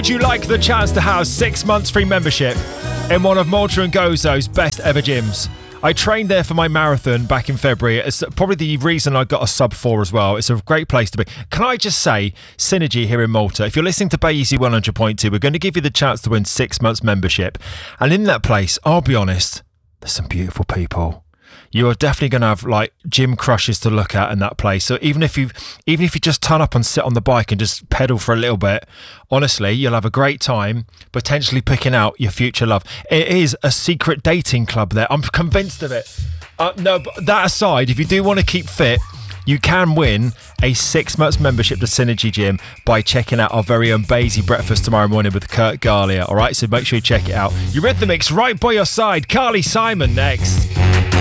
Would you like the chance to have 6 months free membership in one of Malta and Gozo's best ever gyms? I trained there for my marathon back in February. It's probably the reason I got a sub 4 as well. It's a great place to be. Can I just say, Synergy here in Malta, if you're listening to Bay Easy 100.2, we're going to give you the chance to win 6 months membership. And in that place, I'll be honest, there's some beautiful people. You are definitely going to have like gym crushes to look at in that place. So even if you just turn up and sit on the bike and just pedal for a little bit, honestly, you'll have a great time potentially picking out your future love. It is a secret dating club there. I'm convinced of it. No, but that aside, if you do want to keep fit, you can win a 6 months membership to Synergy Gym by checking out our very own Basie Breakfast tomorrow morning with Kurt Garlia. All right, so make sure you check it out. Your Rhythmix right by your side. Carly Simon next.